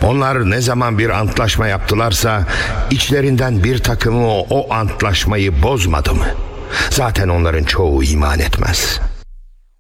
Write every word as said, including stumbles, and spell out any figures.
Onlar ne zaman bir antlaşma yaptılarsa içlerinden bir takımı o, o antlaşmayı bozmadı mı? Zaten onların çoğu iman etmez.